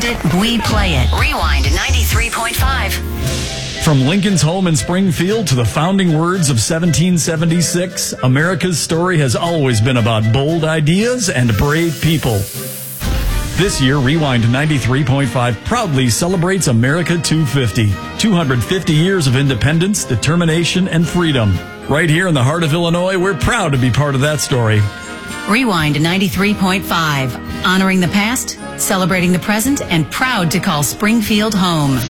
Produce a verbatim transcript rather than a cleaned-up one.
it, we play it. Rewind ninety-three point five. From Lincoln's home in Springfield to the founding words of seventeen seventy-six, America's story has always been about bold ideas and brave people. This year, Rewind ninety-three point five proudly celebrates America two fifty. two hundred fifty years of independence, determination, and freedom. Right here in the heart of Illinois, we're proud to be part of that story. Rewind ninety-three point five. Honoring the past, celebrating the present, and proud to call Springfield home.